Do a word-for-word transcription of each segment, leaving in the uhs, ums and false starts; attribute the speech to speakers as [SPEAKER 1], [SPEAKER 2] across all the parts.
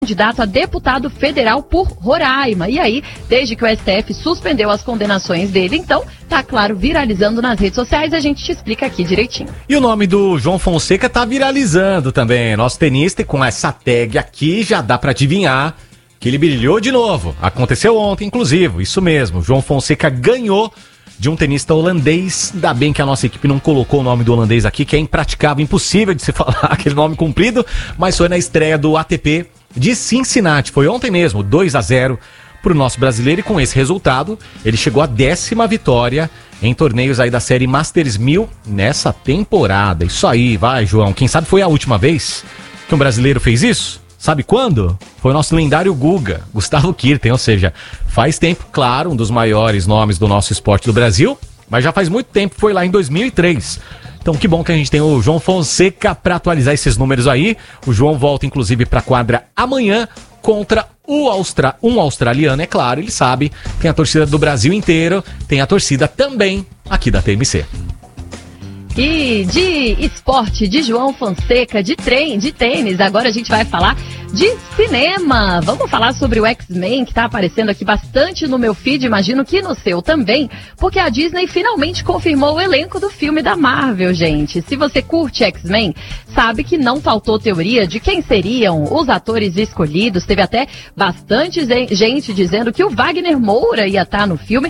[SPEAKER 1] candidato a deputado federal por Roraima. E aí, desde que o S T F suspendeu as condenações dele, então, tá claro, viralizando nas redes sociais, a gente te explica aqui direitinho.
[SPEAKER 2] E o nome do João Fonseca tá viralizando também, nosso tenista, e com essa tag aqui já dá pra adivinhar que ele brilhou de novo. Aconteceu ontem, inclusive, isso mesmo, João Fonseca ganhou de um tenista holandês. Ainda bem que a nossa equipe não colocou o nome do holandês aqui, que é impraticável, impossível de se falar aquele nome comprido, mas foi na estreia do A T P de Cincinnati. Foi ontem mesmo, dois a zero pro nosso brasileiro, e com esse resultado, ele chegou à décima vitória em torneios aí da série Masters mil nessa temporada. Isso aí, vai, João. Quem sabe foi a última vez que um brasileiro fez isso? Sabe quando? Foi o nosso lendário Guga, Gustavo Kirten, ou seja, faz tempo, claro, um dos maiores nomes do nosso esporte do Brasil, mas já faz muito tempo, foi lá em dois mil e três. Então que bom que a gente tem o João Fonseca para atualizar esses números aí. O João volta inclusive para a quadra amanhã contra o Austra... um australiano, é claro, ele sabe, tem a torcida do Brasil inteiro, tem a torcida também aqui da T M C.
[SPEAKER 1] E de esporte, de João Fonseca, de trem, de tênis, agora a gente vai falar de cinema. Vamos falar sobre o X-Men, que tá aparecendo aqui bastante no meu feed, imagino que no seu também, porque a Disney finalmente confirmou o elenco do filme da Marvel, gente. Se você curte X-Men, sabe que não faltou teoria de quem seriam os atores escolhidos. Teve até bastante gente dizendo que o Wagner Moura ia estar no filme.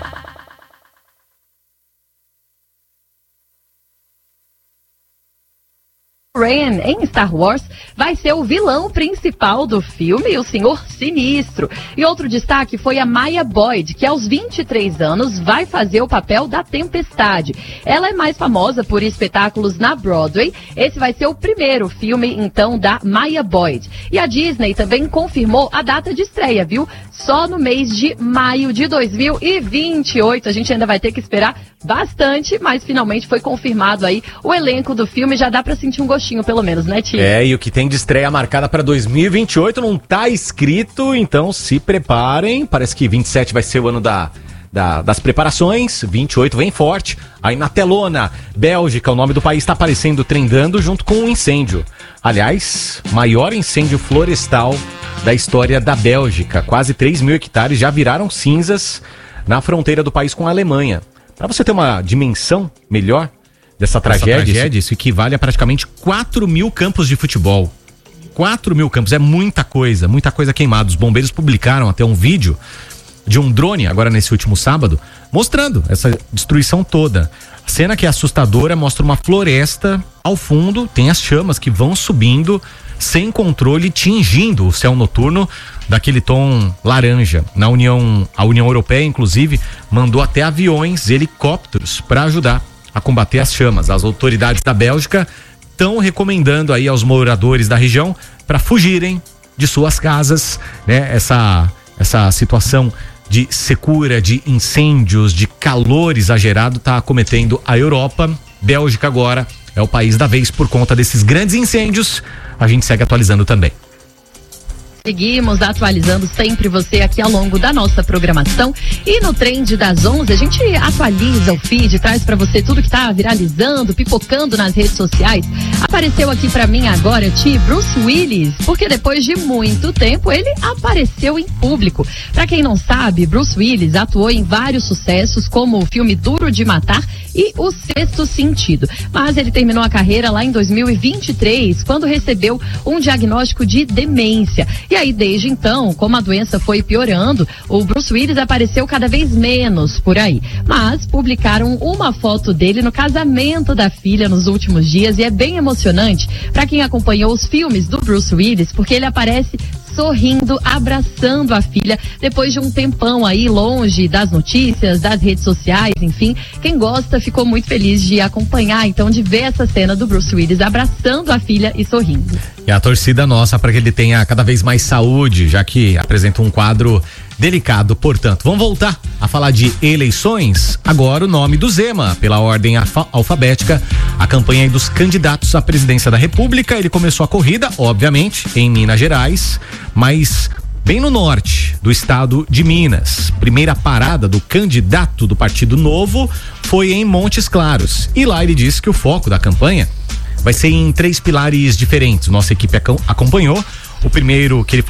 [SPEAKER 1] Ryan, em Star Wars, vai ser o vilão principal do filme, o Senhor Sinistro. E outro destaque foi a Maya Boyd, que aos vinte e três anos vai fazer o papel da Tempestade. Ela é mais famosa por espetáculos na Broadway. Esse vai ser o primeiro filme, então, da Maya Boyd. E a Disney também confirmou a data de estreia, viu? Só no mês de maio de dois mil e vinte e oito. A gente ainda vai ter que esperar bastante, mas finalmente foi confirmado aí o elenco do filme. Já dá pra sentir um gostinho, pelo menos, né, Tia?
[SPEAKER 2] É, e o que tem de estreia marcada pra dois mil e vinte e oito não tá escrito, então se preparem. Parece que vinte e sete vai ser o ano da, da, das preparações, vinte e oito vem forte. Aí na telona, Bélgica, o nome do país tá aparecendo, trendando junto com um incêndio. Aliás, maior incêndio florestal da história da Bélgica. Quase três mil hectares já viraram cinzas na fronteira do país com a Alemanha. Para você ter uma dimensão melhor dessa tragédia, Essa tragédia, isso equivale a praticamente quatro mil campos de futebol. quatro mil campos, é muita coisa, muita coisa queimada. Os bombeiros publicaram até um vídeo de um drone, agora nesse último sábado, mostrando essa destruição toda. A cena que é assustadora mostra uma floresta ao fundo, tem as chamas que vão subindo sem controle, tingindo o céu noturno daquele tom laranja. Na União, a União Europeia, inclusive, mandou até aviões e helicópteros para ajudar a combater as chamas. As autoridades da Bélgica estão recomendando aí aos moradores da região para fugirem de suas casas, né? Essa, essa situação de secura, de incêndios, de calor exagerado está acometendo a Europa. Bélgica agora é o país da vez por conta desses grandes incêndios. A gente segue atualizando também.
[SPEAKER 1] Seguimos atualizando sempre você aqui ao longo da nossa programação. E no Trend das onze, a gente atualiza o feed, traz pra você tudo que tá viralizando, pipocando nas redes sociais. Apareceu aqui pra mim agora, Ti, Bruce Willis, porque depois de muito tempo ele apareceu em público. Pra quem não sabe, Bruce Willis atuou em vários sucessos, como o filme Duro de Matar e O Sexto Sentido. Mas ele terminou a carreira lá em dois mil e vinte e três, quando recebeu um diagnóstico de demência. E aí, desde então, como a doença foi piorando, o Bruce Willis apareceu cada vez menos por aí. Mas publicaram uma foto dele no casamento da filha nos últimos dias, e é bem emocionante para quem acompanhou os filmes do Bruce Willis, porque ele aparece sorrindo, abraçando a filha, depois de um tempão aí longe das notícias, das redes sociais, enfim. Quem gosta ficou muito feliz de acompanhar, então, de ver essa cena do Bruce Willis abraçando a filha e sorrindo.
[SPEAKER 2] E a torcida nossa para que ele tenha cada vez mais saúde, já que apresenta um quadro delicado. Portanto, vamos voltar a falar de eleições. Agora o nome do Zema, pela ordem alfa- alfabética, a campanha dos candidatos à presidência da República. Ele começou a corrida, obviamente, em Minas Gerais, mas bem no norte do estado de Minas. Primeira parada do candidato do Partido Novo foi em Montes Claros. E lá ele disse que o foco da campanha vai ser em três pilares diferentes. Nossa equipe acompanhou.
[SPEAKER 3] o primeiro que ele